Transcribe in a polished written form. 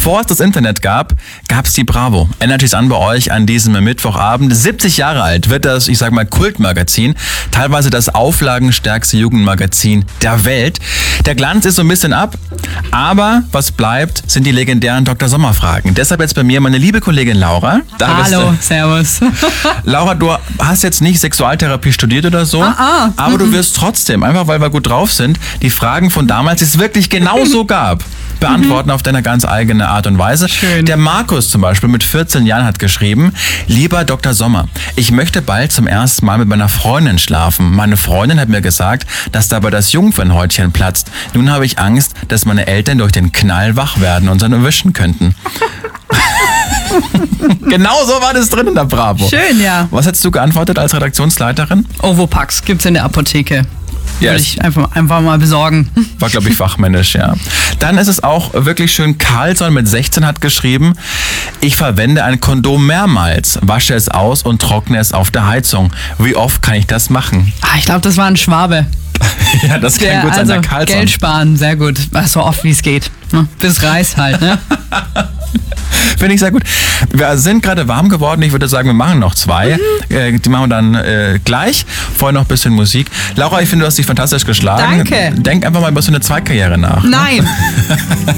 Bevor es das Internet gab es die Bravo. Energy's an bei euch an diesem Mittwochabend. 70 Jahre alt wird das, ich sag mal, Kultmagazin. Teilweise das auflagenstärkste Jugendmagazin der Welt. Der Glanz ist so ein bisschen ab, aber was bleibt, sind die legendären Dr. Sommer-Fragen. Deshalb jetzt bei mir meine liebe Kollegin Laura. Hallo, servus. Laura, du hast jetzt nicht Sexualtherapie studiert oder so, aber du wirst trotzdem, einfach weil wir gut drauf sind, die Fragen von damals, die es wirklich genauso gab, beantworten auf deine ganz eigene Art und Weise. Schön. Der Markus zum Beispiel mit 14 Jahren hat geschrieben: Lieber Dr. Sommer, ich möchte bald zum ersten Mal mit meiner Freundin schlafen. Meine Freundin hat mir gesagt, dass dabei das Jungfernhäutchen platzt. Nun habe ich Angst, dass meine Eltern durch den Knall wach werden und dann erwischen könnten. Genau so war das drin in der Bravo. Schön, ja. Was hättest du geantwortet als Redaktionsleiterin? Ovopax gibt's in der Apotheke. Ja, Würde ich einfach mal besorgen. War, glaube ich, fachmännisch, ja. Dann ist es auch wirklich schön, Carlson mit 16 hat geschrieben: Ich verwende ein Kondom mehrmals, wasche es aus und trockne es auf der Heizung. Wie oft kann ich das machen? Ich glaube, das war ein Schwabe. Ja, das kann gut sein, der Carlson. Geld sparen, sehr gut. So oft wie es geht. Bis reißt halt, ne? Finde ich sehr gut. Wir sind gerade warm geworden. Ich würde sagen, wir machen noch zwei. Die machen wir dann gleich. Vorher noch ein bisschen Musik. Laura, ich finde, du hast dich fantastisch geschlagen. Danke. Denk einfach mal über so eine Zweitkarriere nach. Nein.